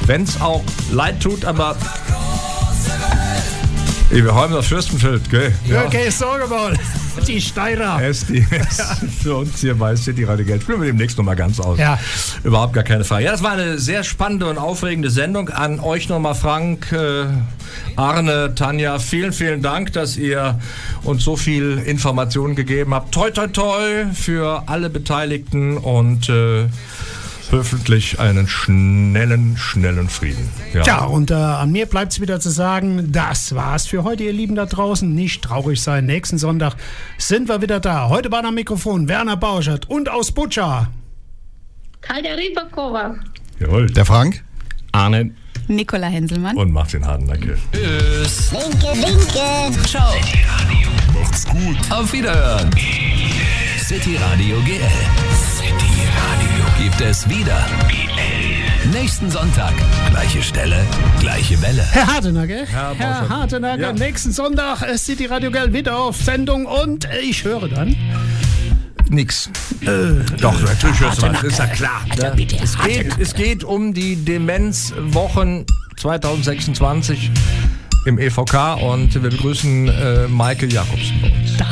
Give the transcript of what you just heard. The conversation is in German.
Wenn es auch leid tut, aber wir haben das Fürstenfeld, gell? Ja, okay, sag mal. Die Steirer. Für uns hier bei City Radio Geld. Spielen wir demnächst nochmal ganz aus. Ja. Überhaupt gar keine Frage. Ja, das war eine sehr spannende und aufregende Sendung. An euch nochmal, Frank, Arne, Tanja, vielen, vielen Dank, dass ihr uns so viel Informationen gegeben habt. Toi, toi, toi für alle Beteiligten und hoffentlich einen schnellen Frieden. Ja, Tja, und an mir bleibt es wieder zu sagen, das war's für heute, ihr Lieben da draußen. Nicht traurig sein. Nächsten Sonntag sind wir wieder da. Heute war am Mikrofon Werner Bauschert und aus Butscha Tanja Rybakova. Jawohl. Der Frank. Arne. Nicola Henselmann. Und Martin Hardenacke. Tschüss. Winke. Ciao. City Radio. Macht's gut. Auf Wiederhören. City Radio GL. City Radio gibt es wieder. Nächsten Sonntag, gleiche Stelle, gleiche Welle. Herr Hardenacke, Herr Hardenacke, ja. Nächsten Sonntag City Radio Geld wieder auf Sendung und ich höre dann. Nix. Doch, natürlich hörst du was, ist ja klar. Ne? bitte, Es geht um die Demenzwochen 2026 im EVK und wir begrüßen Michael Jakobsen bei uns.